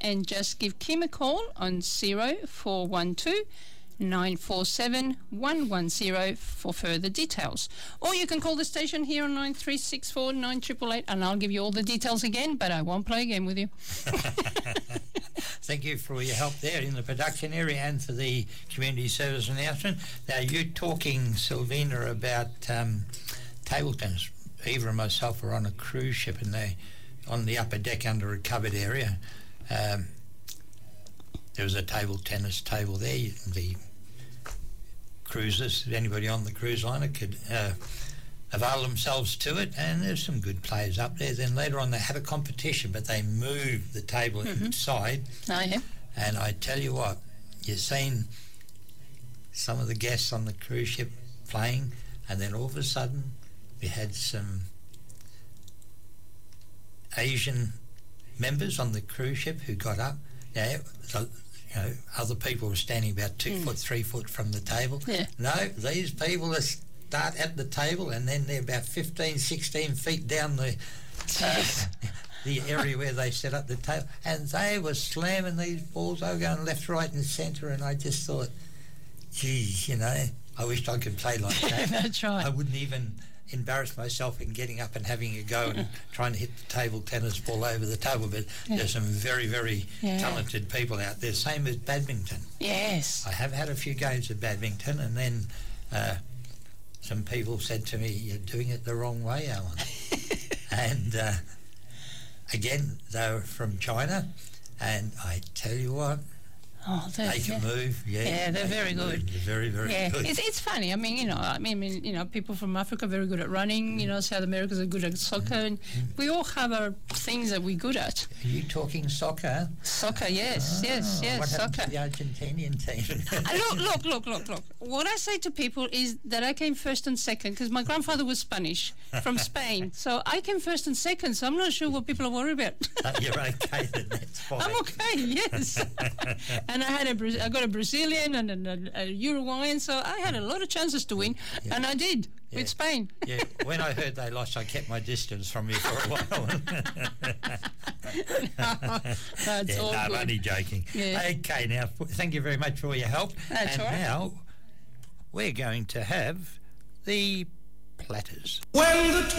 and just give Kim a call on 0412 947 110 for further details. Or you can call the station here on 9364 9888 and I'll give you all the details again, but I won't play a game with you. Thank you for your help there in the production area and for the community service announcement. Now, you're talking, Sylvina, about table tennis. Eva and myself were on a cruise ship and they on the upper deck under a covered area. There was a table tennis table there. The cruisers, anybody on the cruise liner could avail themselves to it, and there's some good players up there. Then later on they had a competition, but they moved the table inside. Oh, yeah. And I tell you what, you've seen some of the guests on the cruise ship playing, and then all of a sudden we had some Asian members on the cruise ship who got up. Now, other people were standing about 2 foot, 3 foot from the table. Yeah. No, these people start at the table and then they're about 15, 16 feet down the area where they set up the table, and they were slamming these balls. They were going left, right and centre, and I just thought, geez, I wished I could play like that. That's right. I wouldn't even embarrass myself in getting up and having a go and trying to hit the table tennis ball over the table, but there's some very, very talented people out there. Same as badminton. Yes. I have had a few games of badminton, and then some people said to me, "You're doing it the wrong way, Alan." And again, they were from China, and I tell you what, they can move. Yeah, they're very good. They're very, very good. It's funny. I mean, people from Africa are very good at running. South Americans are good at soccer, and we all have our things that we're good at. Are you talking soccer? Soccer, yes, yes, What happened soccer. to the Argentinian team? Look. What I say to people is that I came first and second because my grandfather was Spanish from Spain, so I came first and second. So I'm not sure what people are worried about. You're okay then. That's fine. I'm okay. Yes. And I got a Brazilian and a Uruguayan, so I had a lot of chances to win, and I did with Spain. Yeah, when I heard they lost, I kept my distance from you for a while. That's all I'm good. only joking. Yeah. Okay, now, thank you very much for your help. That's and all right. now we're going to have the platters. When the